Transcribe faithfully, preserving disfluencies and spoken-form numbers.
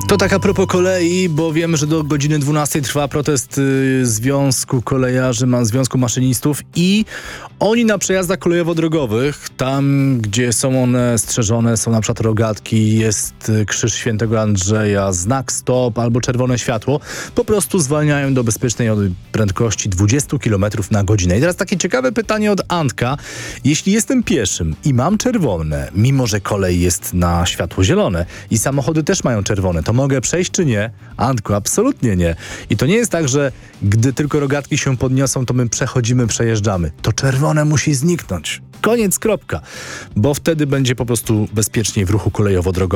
To tak a propos kolei, bo wiemy, że do godziny dwunastej trwa protest y, Związku Kolejarzy, ma, Związku Maszynistów i oni na przejazdach kolejowo-drogowych, tam gdzie są one strzeżone, są na przykład rogatki, jest y, krzyż Świętego Andrzeja, znak stop albo czerwone światło, po prostu zwalniają do bezpiecznej prędkości dwadzieścia kilometrów na godzinę. I teraz takie ciekawe pytanie od Antka. Jeśli jestem pieszym i mam czerwone, mimo że kolej jest na światło zielone i samochody też mają czerwone, to mogę przejść czy nie? Antku, absolutnie nie. I to nie jest tak, że gdy tylko rogatki się podniosą, to my przechodzimy, przejeżdżamy. To czerwone musi zniknąć. Koniec, kropka. Bo wtedy będzie po prostu bezpieczniej w ruchu kolejowo-drogowym.